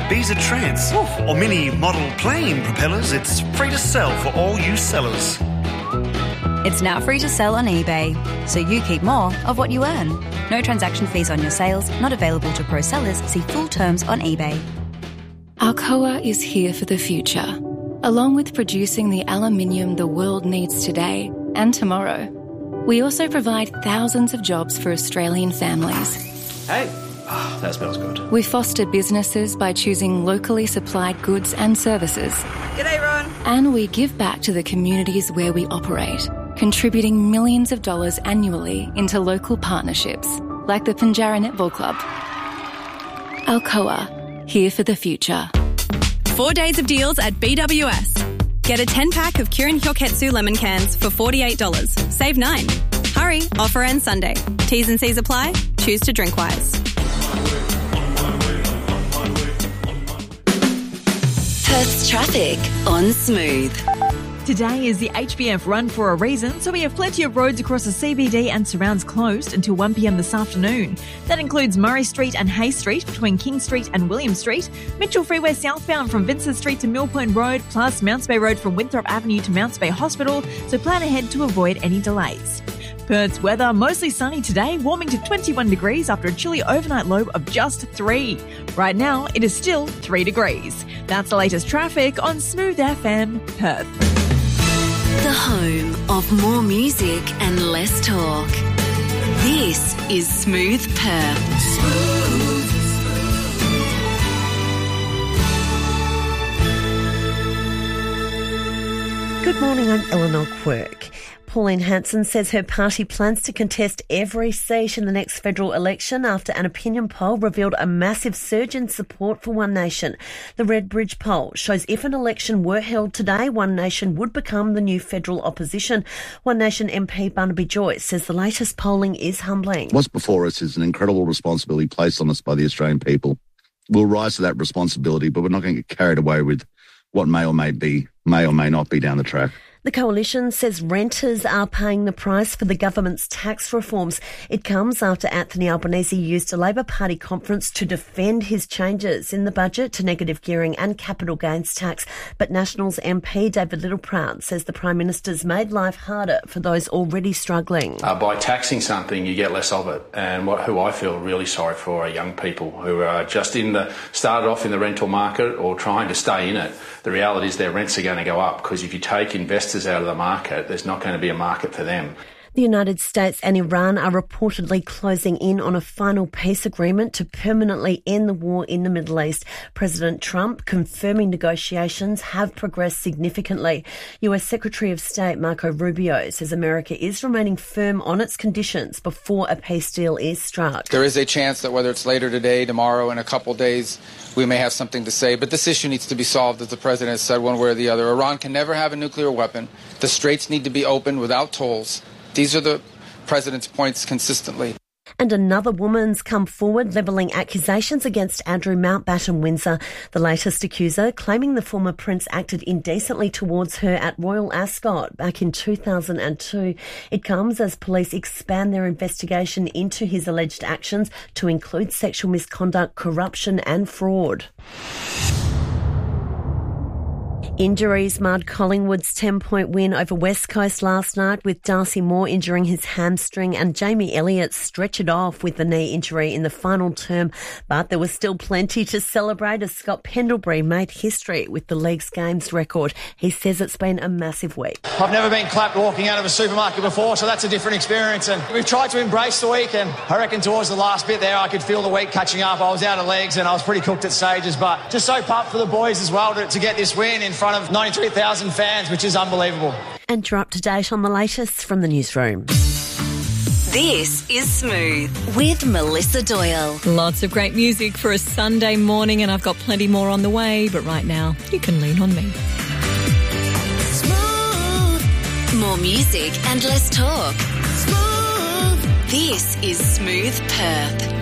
Ibiza Trance or mini model plane propellers, it's free to sell for all you sellers. It's now free to sell on eBay, so you keep more of what you earn. No transaction fees on your sales, not available to pro sellers. See full terms on eBay. Alcoa is here for the future, along with producing the aluminium the world needs today and tomorrow. We also provide thousands of jobs for Australian families. Hey, that smells good. We foster businesses by choosing locally supplied goods and services. G'day, Ron. And we give back to the communities where we operate, contributing millions of dollars annually into local partnerships, like the Pinjarra Netball Club. Alcoa, here for the future. 4 days of deals at BWS. Get a 10-pack of Kirin Hyoketsu lemon cans for $48. Save $9. Hurry, offer ends Sunday. T's and C's apply. Choose to drink wise. Perth's traffic on Smooth. Today is the HBF Run for a reason, so we have plenty of roads across the CBD and surrounds closed until 1 p.m. this afternoon. That includes Murray Street and Hay Street between King Street and William Street, Mitchell Freeway southbound from Vincent Street to Mill Point Road, plus Mounts Bay Road from Winthrop Avenue to Mounts Bay Hospital, so plan ahead to avoid any delays. Perth's weather, mostly sunny today, warming to 21 degrees after a chilly overnight low of just 3. Right now, it is still 3 degrees. That's the latest traffic on Smooth FM, Perth. The home of more music and less talk. This is Smooth Perth. Good morning, I'm Eleanor Quirk. Pauline Hanson says her party plans to contest every seat in the next federal election after an opinion poll revealed a massive surge in support for One Nation. The Redbridge poll shows if an election were held today, One Nation would become the new federal opposition. One Nation MP Barnaby Joyce says the latest polling is humbling. What's before us is an incredible responsibility placed on us by the Australian people. We'll rise to that responsibility, but we're not going to get carried away with what may or may not be down the track. The Coalition says renters are paying the price for the government's tax reforms. It comes after Anthony Albanese used a Labor Party conference to defend his changes in the budget to negative gearing and capital gains tax. But Nationals MP David Littleproud says the Prime Minister's made life harder for those already struggling. By taxing something, you get less of it. And who I feel really sorry for are young people who are just started off in the rental market or trying to stay in it. The reality is their rents are going to go up because if you take investors out of the market, there's not going to be a market for them. The United States and Iran are reportedly closing in on a final peace agreement to permanently end the war in the Middle East. President Trump confirming negotiations have progressed significantly. US Secretary of State Marco Rubio says America is remaining firm on its conditions before a peace deal is struck. There is a chance that whether it's later today, tomorrow, in a couple days, we may have something to say. But this issue needs to be solved, as the president has said, one way or the other. Iran can never have a nuclear weapon. The straits need to be opened without tolls. These are the president's points consistently. And another woman's come forward levelling accusations against Andrew Mountbatten Windsor, the latest accuser, claiming the former prince acted indecently towards her at Royal Ascot back in 2002. It comes as police expand their investigation into his alleged actions to include sexual misconduct, corruption and fraud. Injuries marred Collingwood's 10-point win over West Coast last night, with Darcy Moore injuring his hamstring and Jamie Elliott stretchered off with the knee injury in the final term. But there was still plenty to celebrate as Scott Pendlebury made history with the league's games record. He says it's been a massive week. I've never been clapped walking out of a supermarket before, so that's a different experience. And we've tried to embrace the week, and I reckon towards the last bit there I could feel the week catching up. I was out of legs and I was pretty cooked at stages, but just so pumped for the boys as well to get this win in front of 93,000 fans, which is unbelievable. And you're up to date on the latest from the newsroom. This is Smooth with Melissa Doyle. Lots of great music for a Sunday morning, and I've got plenty more on the way, but right now you can lean on me. Smooth. More music and less talk. Smooth. This is Smooth Perth.